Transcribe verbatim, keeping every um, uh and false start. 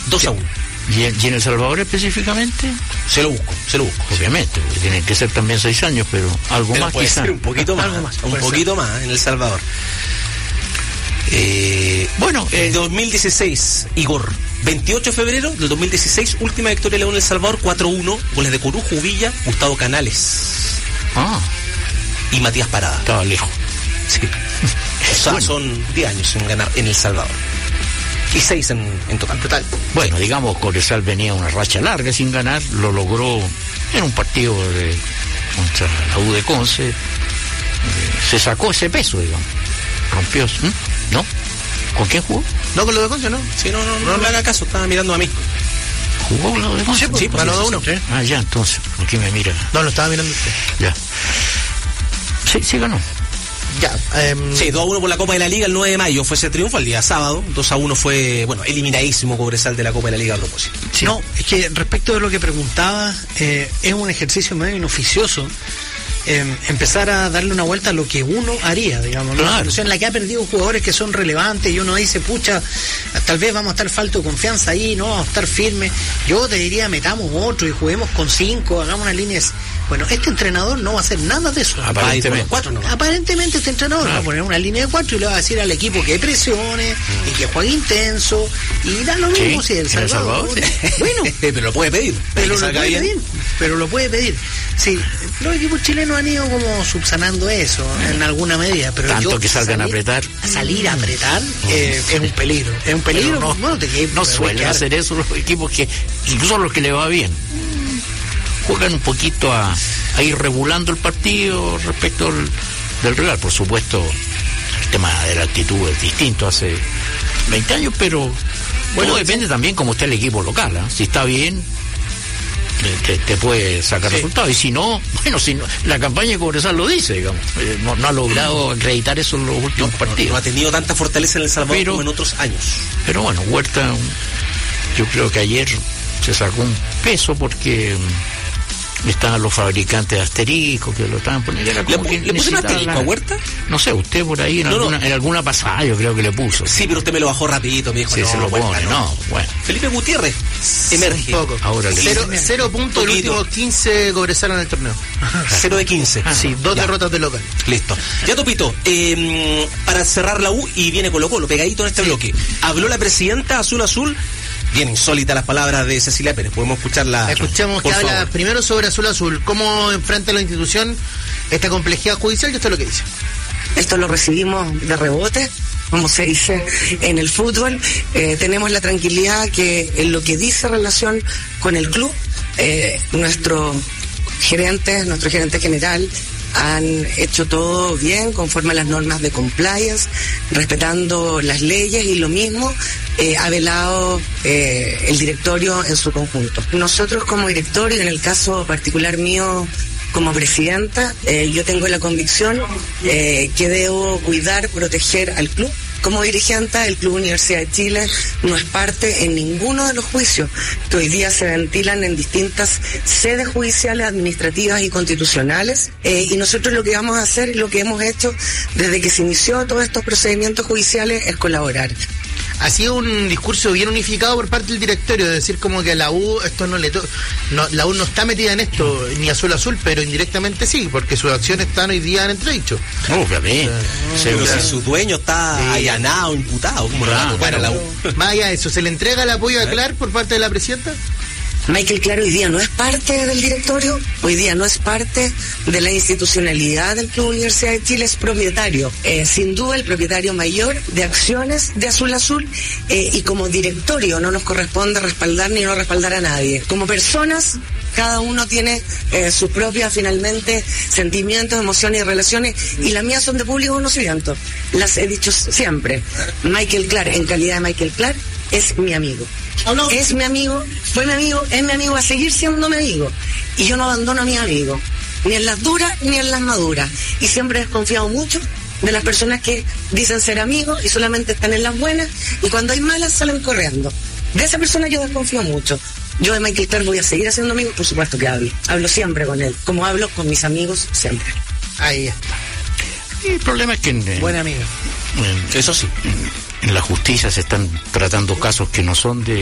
dos a uno. ¿Y en, ¿Y en El Salvador específicamente? Se lo busco, se lo busco. Obviamente, porque tienen que ser también seis años, pero algo pero más puede quizá. ser un poquito más, algo más un poquito ser. más en El Salvador. Eh, bueno, eh, dos mil dieciséis, Igor, veintiocho de febrero del dos mil dieciséis, última victoria de León en El Salvador, cuatro uno, goles de Corujo, Villa, Gustavo Canales ah, y Matías Parada. Estaba lejos. Sí. O sea, bueno, son diez años en ganar en El Salvador. Y seis en, en total. total. Bueno, digamos, Cobresal venía una racha larga sin ganar, lo logró en un partido de, contra la U de Conce, eh, se sacó ese peso, digamos, rompió, ¿eh? ¿No? ¿Con quién jugó? No, con lo de Conce, no. Sí, no, no, no, no le haga caso, estaba mirando a mí. ¿Jugó lo de Conce? Sí, pues, sí, pues, ganó sí, dos uno. Sí, sí. Ah, ya, entonces, aquí me mira. No, lo estaba mirando usted. Ya. Sí, sí ganó. Ya, eh, sí, dos a uno por la Copa de la Liga el nueve de mayo fue ese triunfo, el día sábado, dos a uno fue, bueno, eliminadísimo Cobresal de la Copa de la Liga a propósito. Sí. No, es que respecto de lo que preguntaba, eh, es un ejercicio medio inoficioso eh, empezar a darle una vuelta a lo que uno haría, digamos, ¿no? Claro. Una situación en la que ha perdido jugadores que son relevantes y uno dice, pucha, tal vez vamos a estar falto de confianza ahí, no vamos a estar firmes. Yo te diría, metamos otro y juguemos con cinco, hagamos una línea. Bueno, este entrenador no va a hacer nada de eso. Aparentemente. Cuatro, no. Aparentemente este entrenador claro. va a poner una línea de cuatro y le va a decir al equipo que presione mm. y que juegue intenso y da lo mismo sí, si El Salvador. El Salvador. Bueno, pero lo puede pedir. Pero lo puede bien. pedir. Pero lo puede pedir. Sí, los equipos chilenos han ido como subsanando eso en alguna medida. Pero tanto yo, que salgan salir, a apretar. A salir a apretar mm. eh, es un peligro. Es un peligro. No, bueno, te, que, no suelen hacer eso los equipos que, incluso los que le va bien. Juegan un poquito a, a ir regulando el partido respecto al, del rival. Por supuesto, el tema de la actitud es distinto hace veinte años, pero bueno, todo depende sí. también cómo está el equipo local. ¿eh? Si está bien, te, te puede sacar sí. resultados. Y si no, bueno, si no, la campaña de Cobresal lo dice, digamos. Eh, no, no ha logrado acreditar eso en los últimos no, partidos. No, no ha tenido tanta fortaleza en El Salvador pero, como en otros años. Pero bueno, Huerta, yo creo que ayer se sacó un peso porque estaban los fabricantes de asterisco que lo estaban poniendo. Era como ¿Le, que ¿le puso un asterisco a Huerta? No sé, usted por ahí en, no, alguna, no. en alguna pasada yo creo que le puso. Sí, pero usted me lo bajó rapidito, me dijo. Sí, no, se lo Huerta, pone, no. no, bueno. Felipe Gutiérrez emerge. Un poco. Ahora cero, cero puntos, el último quince Cobresal en el torneo. Cero de quince. Ah, sí, dos ya. derrotas de local. Listo. Ya, Topito, eh, para cerrar la U y viene Colo Colo, pegadito en este sí. bloque. Habló la presidenta Azul Azul. Bien insólitas las palabras de Cecilia Pérez. Podemos escucharla. Escuchemos que favor. habla primero sobre Azul Azul. ¿Cómo enfrenta la institución esta complejidad judicial? Y esto es lo que dice. Esto lo recibimos de rebote, como se dice en el fútbol. Eh, tenemos la tranquilidad que en lo que dice relación con el club, eh, nuestro gerente, nuestro gerente general, han hecho todo bien, conforme a las normas de compliance, respetando las leyes, y lo mismo eh, ha velado eh, el directorio en su conjunto. Nosotros como directorio, en el caso particular mío como presidenta, eh, yo tengo la convicción eh, que debo cuidar, proteger al club. Como dirigente, el Club Universidad de Chile no es parte en ninguno de los juicios que hoy día se ventilan en distintas sedes judiciales, administrativas y constitucionales. Eh, y nosotros lo que vamos a hacer y lo que hemos hecho desde que se inició todos estos procedimientos judiciales es colaborar. Ha sido un discurso bien unificado por parte del directorio, de decir como que a la U esto no le to no, la U no está metida en esto, ni Azul Azul, pero indirectamente sí, porque sus acciones están hoy día en entredicho. Obviamente. Uh, sí, pero si su dueño está sí. allanado, imputado, ¿cómo ah, lo bueno, a la U? Más allá de eso, ¿se le entrega el apoyo a Clar por parte de la presidenta? Michael Clar hoy día no es parte del directorio, hoy día no es parte de la institucionalidad del Club Universidad de Chile, es propietario, eh, sin duda el propietario mayor de acciones de Azul Azul, eh, y como directorio no nos corresponde respaldar ni no respaldar a nadie. Como personas, cada uno tiene eh, sus propias, finalmente, sentimientos, emociones y relaciones, y las mías son de público conocimiento. Las he dicho siempre. Michael Clar, en calidad de Michael Clar, es mi amigo. Oh, no. Es mi amigo, fue mi amigo, es mi amigo, va a seguir siendo mi amigo. Y yo no abandono a mi amigo, ni en las duras ni en las maduras. Y siempre he desconfiado mucho de las personas que dicen ser amigos y solamente están en las buenas, y cuando hay malas salen corriendo. De esa persona yo desconfío mucho. Yo de Michael Clark voy a seguir haciendo amigos, por supuesto que hablo. Hablo siempre con él, como hablo con mis amigos siempre. Ahí está. Y el problema es que... En, Buen amigo. En, eso sí. En, en la justicia se están tratando casos que no son de